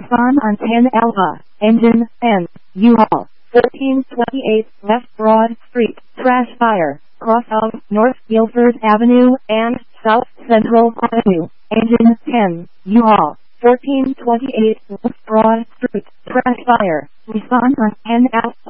Nissan on 10 Alpha, engine, N, U-Haul, 1428 West Broad Street, Trash Fire, cross of North Guilford Avenue and South Central Avenue, engine 10, U-Haul, 1428 West Broad Street, Trash Fire, Nissan on 10 Alpha.